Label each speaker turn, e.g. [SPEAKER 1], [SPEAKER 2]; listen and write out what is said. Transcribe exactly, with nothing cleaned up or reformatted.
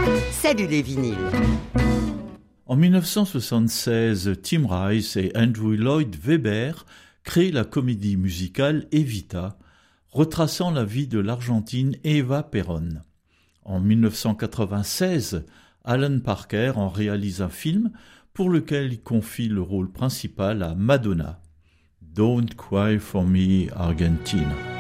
[SPEAKER 1] Salut les vinyles.
[SPEAKER 2] En dix-neuf cent soixante-seize, Tim Rice et Andrew Lloyd Webber créent la comédie musicale Evita, retraçant la vie de l'Argentine Eva Perón. En dix-neuf cent quatre-vingt-seize, Alan Parker en réalise un film pour lequel il confie le rôle principal à Madonna. Don't Cry for Me, Argentina.